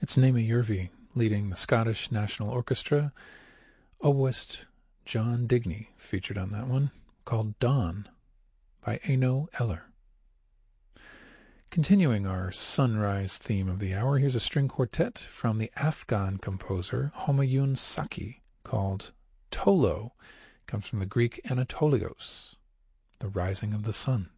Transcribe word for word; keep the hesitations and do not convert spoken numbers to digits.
It's Naomi Yervi leading the Scottish National Orchestra. Oboist John Digney featured on that one, called Dawn by Eno Eller. Continuing our sunrise theme of the hour, here's a string quartet from the Afghan composer Homayun Saki called Tolo. It comes from the Greek Anatolios, the rising of the sun.